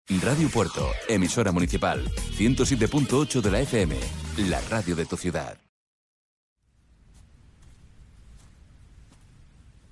Radio Puerto, emisora municipal, 107.8 de la FM, la radio de tu ciudad.